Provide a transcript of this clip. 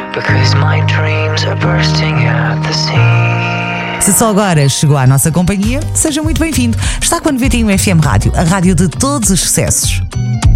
because my dreams are bursting at the seams. Se só agora chegou à nossa companhia, seja muito bem-vindo. Está com a 91 FM Rádio, a rádio de todos os sucessos.